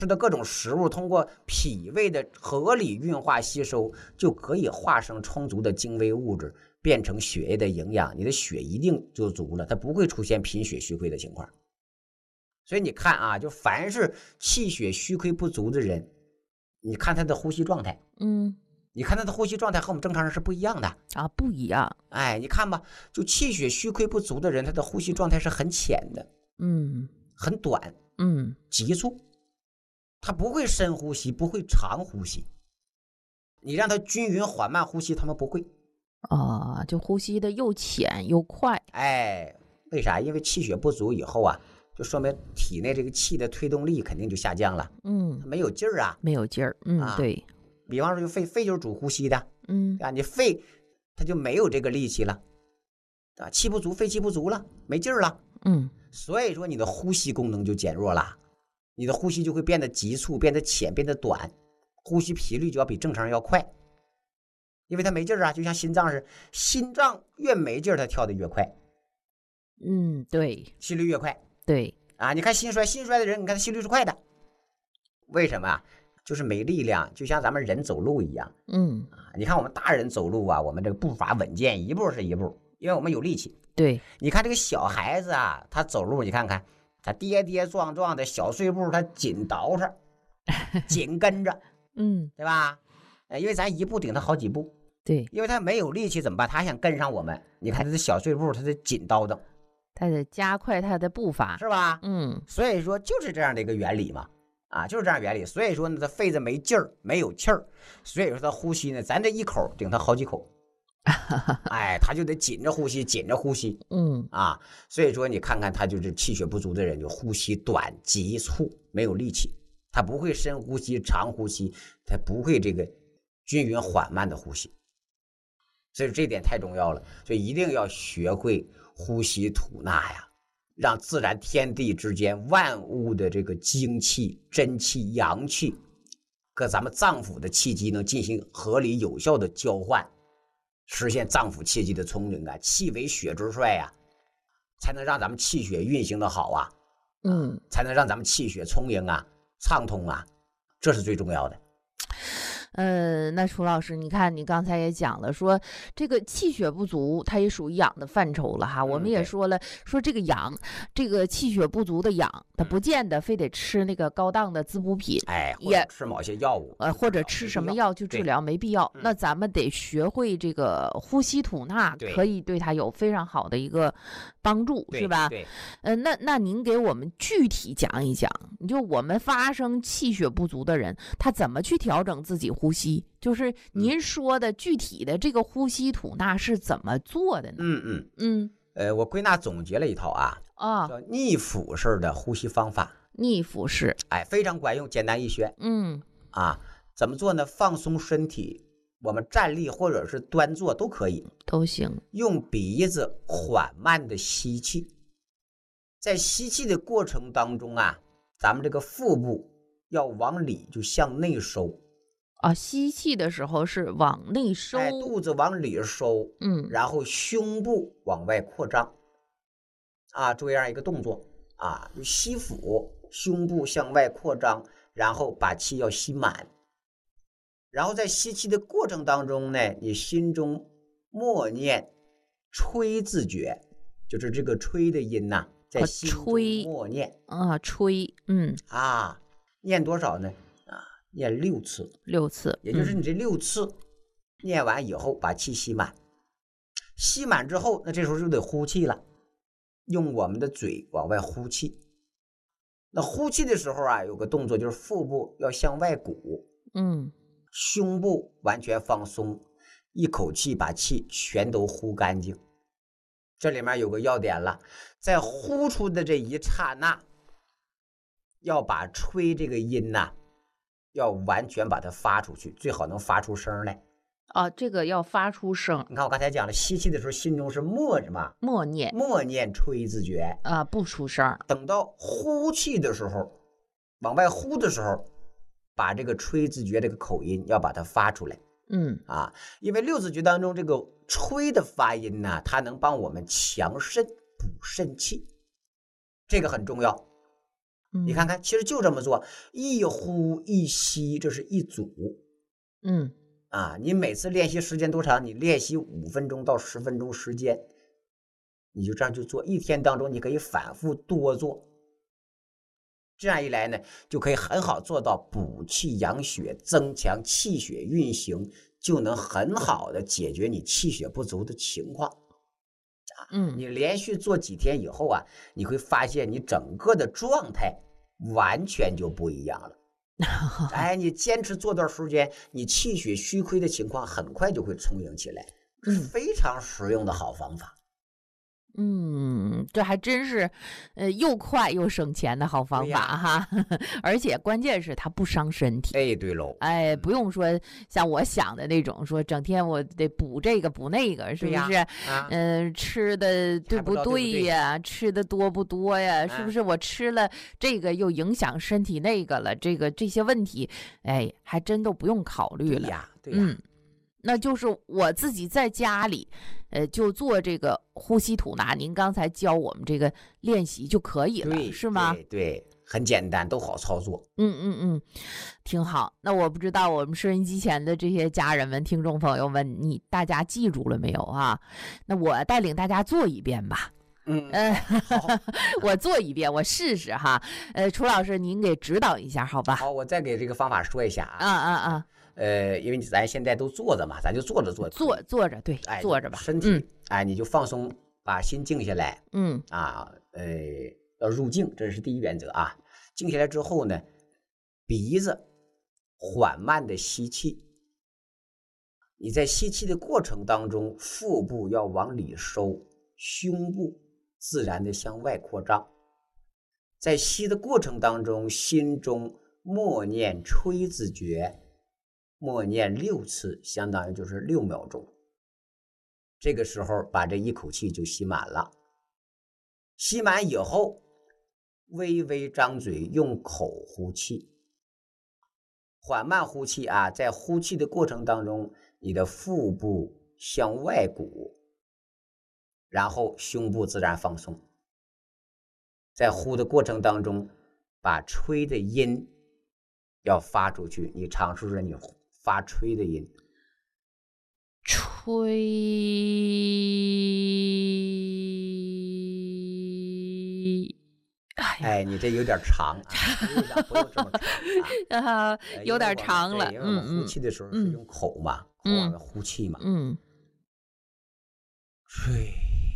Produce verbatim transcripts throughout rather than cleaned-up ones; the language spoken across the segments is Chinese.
吃的各种食物通过脾胃的合理运化吸收，就可以化生充足的精微物质，变成血液的营养，你的血一定就足了，它不会出现贫血虚亏的情况。所以你看啊，就凡是气血虚亏不足的人，你看他的呼吸状态， 嗯， 你看他的呼吸状态和我们正常人是不一样的啊，不一样。 哎，你看吧，就气血虚亏不足的人，他的呼吸状态是很浅的， 嗯， 很短， 嗯， 急促，他不会深呼吸，不会长呼吸。你让他均匀缓慢呼吸，他们不会。 啊，就呼吸的又浅又快。 哎，为啥？因为气血不足以后啊，就说明体内这个气的推动力肯定就下降了。 嗯， 没有劲儿啊， 没有劲儿。嗯， 啊、 对。 比方说，肺，肺就是主呼吸的， 嗯， 啊，你肺它就没有这个力气了，啊，气不足，肺气不足了，没劲儿了。 嗯， 所以说你的呼吸功能就减弱了，你的呼吸就会变得急促，变得浅，变得短，呼吸频率就要比正常人要快。因为他没劲儿啊，就像心脏是，心脏越没劲儿，它跳得越快。 嗯，对， 心率越快。 对啊，你看心衰，心衰的人，你看他心率是快的，为什么啊？就是没力量，就像咱们人走路一样。 嗯， 啊，你看我们大人走路啊，我们这个步伐稳健，一步是一步，因为我们有力气。 对， 你看这个小孩子啊，他走路，你看看他跌跌撞撞的小碎步，他紧倒饬，紧跟着， 嗯， 对吧？呃，因为咱一步顶他好几步。 对， 因为他没有力气怎么办？他想跟上我们，你看他的小碎步，他得紧叨叨， 他得加快他的步伐， 是吧？ 嗯， 所以说就是这样的一个原理嘛，啊，就是这样原理。所以说呢，他肺子没劲儿，没有气儿，所以说他呼吸呢，咱这一口顶他好几口，哎，他就得紧着呼吸，紧着呼吸， 嗯啊，所以说你看看他就是气血不足的人，就呼吸短、急促，没有力气，他不会深呼吸、长呼吸，他不会这个均匀缓慢的呼吸。所以这点太重要了，所以一定要学会呼吸吐纳呀，让自然天地之间万物的这个精气、真气、阳气，和咱们脏腑的气机能进行合理有效的交换，实现脏腑气机的充盈啊，气为血之帅呀、啊，才能让咱们气血运行的好啊， 嗯， 才能让咱们气血充盈啊、畅通啊，这是最重要的。 呃，那楚老师，你看你刚才也讲了，说这个气血不足，它也属于养的范畴了哈。 嗯、 我们也说了，说这个养，这个气血不足的养，它不见得非得吃那个高档的滋补品， 哎，或者吃某些药物， 呃，或者吃什么药就治疗，没必要。那咱们得学会这个呼吸吐纳，可以对它有非常好的一个帮助，是吧？ 对， 呃，那那您给我们具体讲一讲，就我们发生气血不足的人，他怎么去调整自己呼吸？就是您说的具体的这个呼吸吐纳是怎么做的呢？ 嗯嗯嗯， 呃，我归纳总结了一套啊， 啊， 叫逆腹式的呼吸方法。 逆腹式， 哎，非常管用，简单易学。 嗯， 啊，怎么做呢？放松身体，我们站立或者是端坐都可以， 都行。 用鼻子缓慢的吸气，在吸气的过程当中啊，咱们这个腹部要往里就向内收。 啊，吸气的时候是往内收， 哎，肚子往里收， 嗯， 然后胸部往外扩张，啊，这样一个动作啊，就吸腹，胸部向外扩张，然后把气要吸满，然后在吸气的过程当中呢，你心中默念吹字诀，就是这个吹的音呐、啊，在心中默念啊，吹，嗯啊，念多少呢？念六次， 六次， 也就是你这六次、嗯、念完以后，把气吸满。吸满之后，那这时候就得呼气了，用我们的嘴往外呼气。那呼气的时候啊，有个动作就是腹部要向外鼓， 嗯， 胸部完全放松，一口气把气全都呼干净。这里面有个要点了，在呼出的这一刹那，要把吹这个音呐、啊。要完全把它发出去，最好能发出声来。 啊，这个要发出声。 你看我刚才讲了，吸气的时候心中是默什么？ 默念， 默念吹字诀啊，不出声。 等到呼气的时候，往外呼的时候，把这个吹字诀这个口音要把它发出来。 嗯啊，因为六字诀当中这个吹的发音呢，它能帮我们强肾补肾气，这个很重要。 嗯， 你看看，其实就这么做，一呼一吸，这是一组。 嗯啊，你每次练习时间多长？你练习五分钟到十分钟时间，你就这样去做，一天当中你可以反复多做。这样一来呢，就可以很好做到补气养血，增强气血运行，就能很好的解决你气血不足的情况。 嗯， 你连续做几天以后啊，你会发现你整个的状态完全就不一样了。哎，你坚持做段时间，你气血虚亏的情况很快就会充盈起来，这是非常实用的好方法。 嗯，这还真是，呃，又快又省钱的好方法哈，而且关键是它不伤身体。 哎，对喽， 哎，不用说像我想的那种，说整天我得补这个补那个，是不是？ 啊、 嗯、呃，吃的对不对呀？ 对对吃的多不多呀？ 啊、 是不是我吃了这个又影响身体那个了？这个这些问题，哎，还真都不用考虑了。 对呀，对呀。 嗯，那就是我自己在家里，呃，就做这个呼吸吐纳。您刚才教我们这个练习就可以了，是吗？ 对对，很简单，都好操作。 嗯嗯嗯，挺好。那我不知道我们收音机前的这些家人们、听众朋友们，你大家记住了没有啊？那我带领大家做一遍吧。 嗯， 呃， 好， 我做一遍，我试试哈。呃，楚老师，您给指导一下，好吧？ 好，我再给这个方法说一下啊。 啊啊啊！ 呃，因为咱现在都坐着嘛，咱就坐着做， 坐坐着，对， 哎， 坐着吧。 身体， 嗯、 哎，你就放松，把心静下来。 嗯啊，呃，要入静，这是第一原则啊。静下来之后呢，鼻子缓慢的吸气。你在吸气的过程当中，腹部要往里收，胸部自然的向外扩张。在吸的过程当中，心中默念吹字诀，默念六次，相当于就是六秒钟。这个时候把这一口气就吸满了。吸满以后，微微张嘴，用口呼气，缓慢呼气啊。在呼气的过程当中，你的腹部向外鼓，然后胸部自然放松。在呼的过程当中，把吹的音要发出去。你尝试着你发吹的音， 吹。 哎，你这有点长啊，不用这么长啊，有点长了。 因为我们呼气的时候是用口嘛， 嗯、 口往外呼气嘛。 嗯， 吹，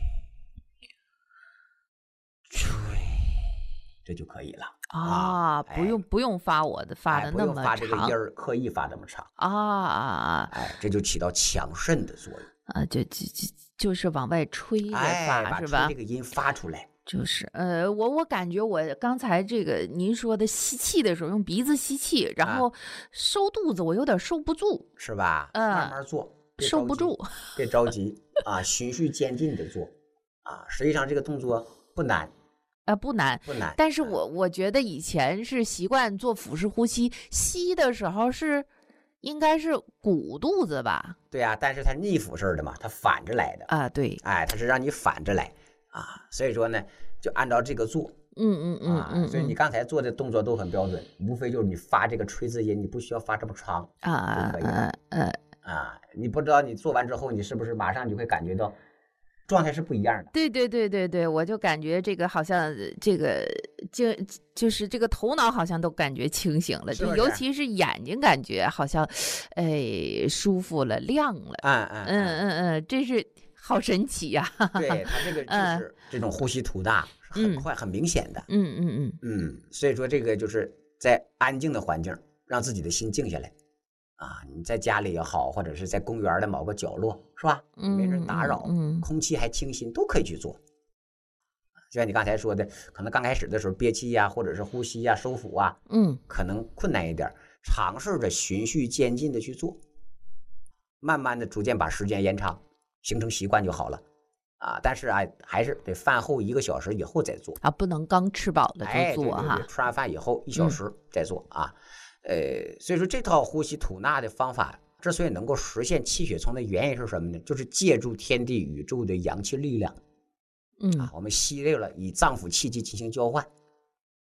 吹，这就可以了啊，不用、哎、不用发我的发的那么长， 哎、不用发这个音儿，刻意发这么长啊啊！ 哎，这就起到强肾的作用啊，就就就就是往外吹着发、 哎、 是吧？ 把这个音发出来。 就是呃，我我感觉我刚才这个您说的吸气的时候用鼻子吸气，然后收肚子，我有点收不住， 是吧？ 嗯、 慢慢做， 收不住， 别着急啊，循序渐进的做啊。实际上这个动作不难啊，不难， 不难。 但是我我觉得以前是习惯做腹式呼吸，吸的时候是应该是鼓肚子吧？ 对啊，但是它逆腹式的嘛，它反着来的啊，对， 哎，它是让你反着来。啊，所以说呢，就按照这个做， 嗯嗯嗯嗯、 啊，所以你刚才做的动作都很标准，无非就是你发这个吹字音，你不需要发这么长啊， 就可以了。 呃啊，你不知道你做完之后，你是不是马上就会感觉到状态是不一样的？ 对对对对对，我就感觉这个好像这个就就是这个头脑好像都感觉清醒了， 是不是？ 就尤其是眼睛感觉好像，哎，舒服了，亮了。 嗯嗯嗯嗯嗯，这是。好神奇呀、啊！ 对，它这个就是这种呼吸吐纳，是很快、很明显的。 嗯嗯嗯嗯，所以说这个就是在安静的环境，让自己的心静下来啊。你在家里也好，或者是在公园的某个角落，是吧？没人打扰， 嗯， 空气还清新，都可以去做。就像你刚才说的，可能刚开始的时候憋气呀、啊，或者是呼吸呀、啊、收腹啊， 嗯， 可能困难一点，尝试着循序渐进的去做，慢慢的逐渐把时间延长。形成习惯就好了，啊，但是啊，还是得饭后一个小时以后再做啊，不能刚吃饱了就做哈。 哎、对对对，吃完饭以后一小时再做、嗯、啊，呃，所以说这套呼吸吐纳的方法之所以能够实现气血充的原因是什么呢？就是借助天地宇宙的阳气力量， 嗯啊，我们吸溜了，以脏腑气机进行交换，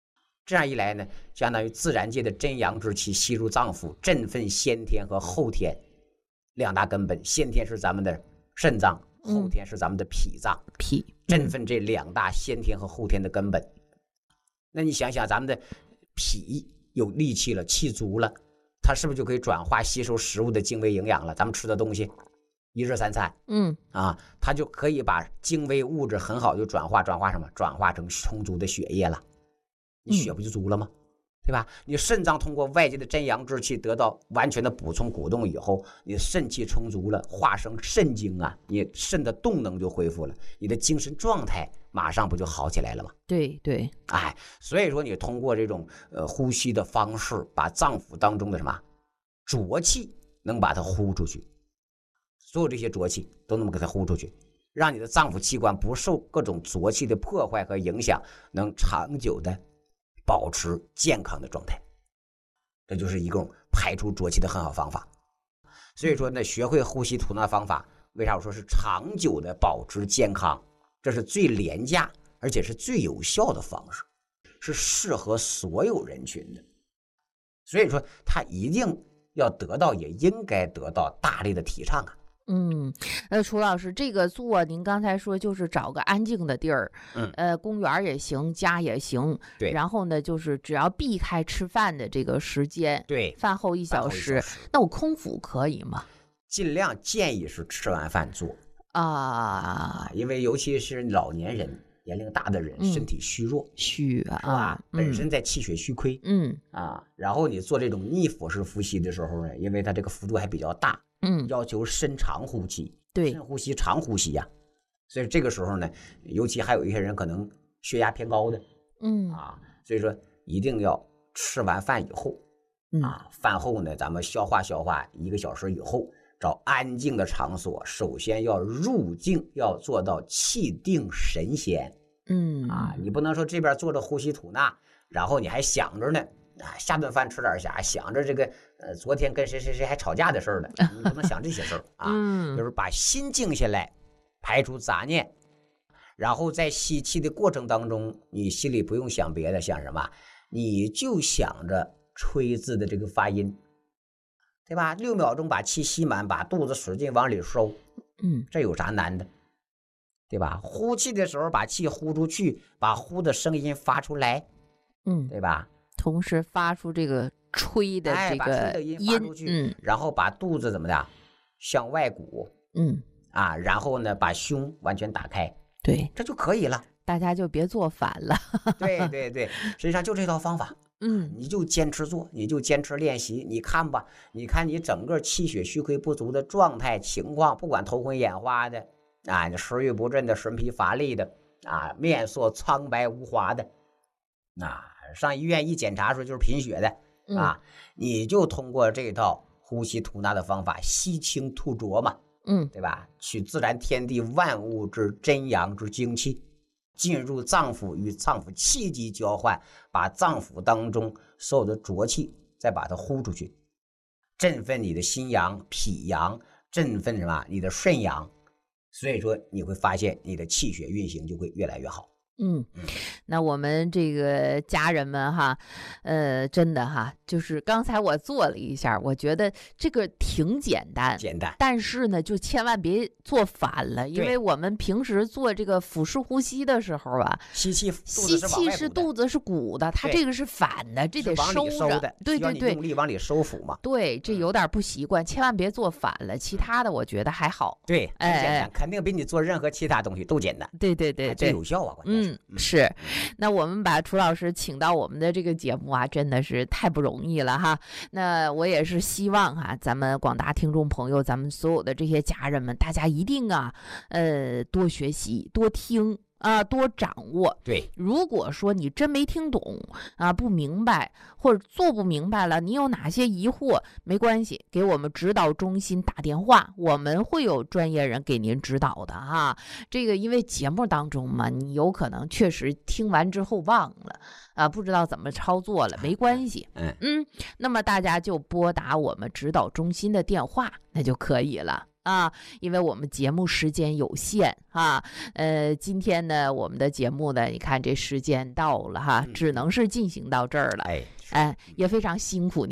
这样一来呢，相当于自然界的真阳之气吸入脏腑，振奋先天和后天两大根本。先天是咱们的肾脏，后天是咱们的脾脏， 脾振奋这两大先天和后天的根本。那你想想，咱们的脾有力气了，气足了，它是不是就可以转化吸收食物的精微营养了？咱们吃的东西一日三餐， 嗯啊，它就可以把精微物质很好就转化转化什么？转化成充足的血液了。你血不就足了吗？对吧？你肾脏通过外界的真阳之气得到完全的补充鼓动以后，你肾气充足了，化生肾精啊，你肾的动能就恢复了，你的精神状态马上不就好起来了吗？ 对对， 哎，所以说你通过这种呃呼吸的方式，把脏腑当中的什么浊气能把它呼出去，所有这些浊气都能给它呼出去，让你的脏腑器官不受各种浊气的破坏和影响，能长久的保持健康的状态。这就是一种排除浊气的很好方法。所以说呢，学会呼吸吐纳方法，为啥我说是长久的保持健康？这是最廉价而且是最有效的方式，是适合所有人群的。所以说它一定要得到，也应该得到大力的提倡啊。 嗯，呃，楚老师，这个做您刚才说就是找个安静的地儿， 嗯， 呃，公园也行，家也行， 对。 然后呢，就是只要避开吃饭的这个时间， 对， 饭后一小时， 小时那我空腹可以吗？ 尽量建议是吃完饭做啊， 因为尤其是老年人、年龄大的人， 嗯、 身体虚弱， 虚啊， 本身在气血虚亏， 嗯啊，然后你做这种逆腹式呼吸的时候呢，因为它这个幅度还比较大。 嗯， 要求深长呼吸， 对， 深呼吸、长呼吸呀、啊。所以这个时候呢，尤其还有一些人可能血压偏高的， 嗯啊，所以说一定要吃完饭以后，啊，饭后呢，咱们消化消化，一个小时以后，找安静的场所，首先要入静，要做到气定神闲， 嗯啊，你不能说这边做着呼吸吐纳，然后你还想着呢。啊，下顿饭吃点啥？想着这个，呃，昨天跟谁谁谁还吵架的事儿呢？你不能想这些事儿啊。 嗯， 就是把心静下来，排除杂念，然后在吸气的过程当中，你心里不用想别的，想什么？你就想着吹字的这个发音，对吧？六秒钟把气吸满，把肚子使劲往里收， 嗯， 这有啥难的？对吧？呼气的时候把气呼出去，把呼的声音发出来， 嗯， 对吧？ 同时发出这个吹的这个音，音发出去， 嗯， 然后把肚子怎么的向外鼓， 嗯啊，然后呢把胸完全打开， 对， 这就可以了。 大家就别做反了。 对对对，实际上就这套方法， 嗯， 你就坚持做，你就坚持练习。你看吧，你看你整个气血虚亏不足的状态情况，不管头昏眼花的啊，你食欲不振的，神疲乏力的啊，面色苍白无华的啊。上医院一检查说就是贫血的啊、嗯，你就通过这套呼吸吐纳的方法，吸清吐浊嘛， 嗯， 对吧？取自然天地万物之真阳之精气，进入脏腑，与脏腑气机交换，把脏腑当中所有的浊气再把它呼出去，振奋你的心阳、脾阳，振奋什么？你的肾阳，所以说你会发现你的气血运行就会越来越好。 嗯，那我们这个家人们哈，呃，真的哈，就是刚才我做了一下，我觉得这个挺简单， 简单， 但是呢，就千万别做反了，因为我们平时做这个腹式呼吸的时候啊， 吸气， 吸气是肚子是鼓的，它这个是反的，这得收着，对对对， 用力往里收腹嘛， 对，这有点不习惯，千万别做反了，其他的我觉得还好， 对，很简单，肯定比你做任何其他东西都简单， 对对对对， 最有效啊，关键是。 嗯，是，那我们把楚老师请到我们的这个节目啊，真的是太不容易了哈。那我也是希望哈，咱们广大听众朋友，咱们所有的这些家人们，大家一定啊，呃，多学习，多听。啊，多掌握。 对， 如果说你真没听懂啊，不明白或者做不明白了，你有哪些疑惑，没关系，给我们指导中心打电话，我们会有专业人给您指导的哈。这个因为节目当中嘛，你有可能确实听完之后忘了啊，不知道怎么操作了，没关系。 嗯嗯，那么大家就拨打我们指导中心的电话，那就可以了。 啊，因为我们节目时间有限啊。呃，今天呢，我们的节目呢，你看这时间到了哈，只能是进行到这儿了。 哎， 哎，也非常辛苦你。